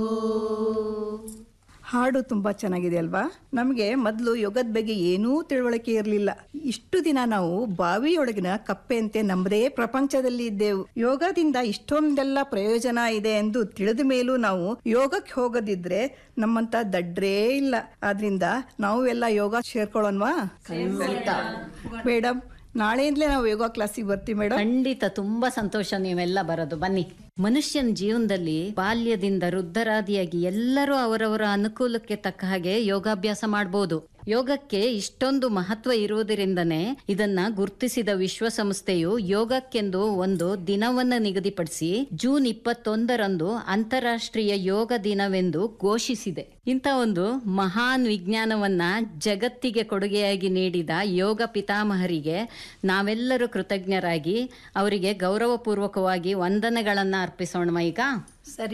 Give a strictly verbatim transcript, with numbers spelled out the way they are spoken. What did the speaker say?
ಹಾಡು ತುಂಬಾ ಚೆನ್ನಾಗಿದೆ ಅಲ್ವಾ? ನಮಗೆ ಮೊದಲು ಯೋಗದ ಬಗ್ಗೆ ಏನೂ ತಿಳುವಳಿಕೆ ಇರಲಿಲ್ಲ. ಇಷ್ಟು ದಿನ ನಾವು ಬಾವಿಯೊಳಗಿನ ಕಪ್ಪೆಯಂತೆ ನಮ್ಮದೇ ಪ್ರಪಂಚದಲ್ಲಿ ಇದ್ದೆವು. ಯೋಗದಿಂದ ಇಷ್ಟೊಂದೆಲ್ಲ ಪ್ರಯೋಜನ ಇದೆ ಎಂದು ತಿಳಿದ ಮೇಲೂ ನಾವು ಯೋಗಕ್ಕೆ ಹೋಗದಿದ್ರೆ ನಮ್ಮಂತ ದಡ್ರೇ ಇಲ್ಲ. ಆದ್ರಿಂದ ನಾವು ಎಲ್ಲ ಯೋಗ ಸೇರ್ಕೊಳ್ಳೋಣವಾ? ಮೇಡಮ್, ನಾಳೆಯಿಂದಲೇ ನಾವು ಯೋಗ ಕ್ಲಾಸಿಗೆ ಬರ್ತೀವಿ ಮೇಡಮ್. ಖಂಡಿತ, ತುಂಬಾ ಸಂತೋಷ ನೀವೆಲ್ಲ ಬರೋದು. ಬನ್ನಿ. ಮನುಷ್ಯನ ಜೀವನದಲ್ಲಿ ಬಾಲ್ಯದಿಂದ ವೃದ್ಧರಾದಿಯಾಗಿ ಎಲ್ಲರೂ ಅವರವರ ಅನುಕೂಲಕ್ಕೆ ತಕ್ಕ ಹಾಗೆ ಯೋಗಾಭ್ಯಾಸ ಮಾಡಬಹುದು. ಯೋಗಕ್ಕೆ ಇಷ್ಟೊಂದು ಮಹತ್ವ ಇರುವುದರಿಂದನೇ ಇದನ್ನ ಗುರುತಿಸಿದ ವಿಶ್ವಸಂಸ್ಥೆಯು ಯೋಗಕ್ಕೆಂದು ಒಂದು ದಿನವನ್ನು ನಿಗದಿಪಡಿಸಿ ಜೂನ್ ಇಪ್ಪತ್ತೊಂದರಂದು ಅಂತಾರಾಷ್ಟ್ರೀಯ ಯೋಗ ದಿನವೆಂದು ಘೋಷಿಸಿದೆ. ಇಂಥ ಒಂದು ಮಹಾನ್ ವಿಜ್ಞಾನವನ್ನ ಜಗತ್ತಿಗೆ ಕೊಡುಗೆಯಾಗಿ ನೀಡಿದ ಯೋಗ ಪಿತಾಮಹರಿಗೆ ನಾವೆಲ್ಲರೂ ಕೃತಜ್ಞರಾಗಿ ಅವರಿಗೆ ಗೌರವಪೂರ್ವಕವಾಗಿ ವಂದನೆಗಳನ್ನ ಅರ್ಪಿಸೋಣ. ಈಗ ಸರಿ